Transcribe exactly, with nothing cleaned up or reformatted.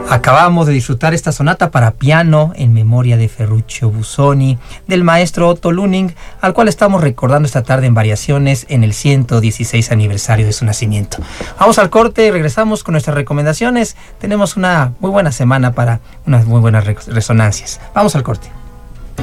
Acabamos de disfrutar esta sonata para piano en memoria de Ferruccio Busoni, del maestro Otto Luning, al cual estamos recordando esta tarde en Variaciones en el ciento dieciséis aniversario de su nacimiento. Vamos al corte y regresamos con nuestras recomendaciones. Tenemos una muy buena semana para unas muy buenas resonancias. Vamos al corte.